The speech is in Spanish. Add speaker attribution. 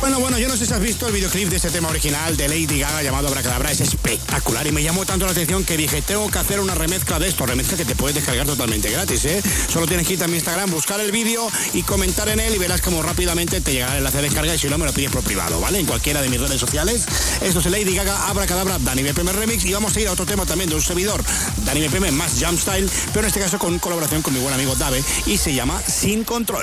Speaker 1: Bueno, yo no sé si has visto el videoclip de este tema original de Lady Gaga llamado Abracadabra. Es espectacular y me llamó tanto la atención que dije, tengo que hacer una remezcla de esto. Remezcla que te puedes descargar totalmente gratis, ¿eh? Solo tienes que ir a mi Instagram, buscar el vídeo y comentar en él y verás como rápidamente te llegará el enlace de descarga y si no me lo pides por privado, ¿vale? En cualquiera de mis redes sociales. Esto es Lady Gaga, Abracadabra, Dani BPM Remix y vamos a ir a otro tema también de un servidor, Dani BPM más Jump Style, pero en este caso con colaboración con mi buen amigo Dave y se llama Sin Control.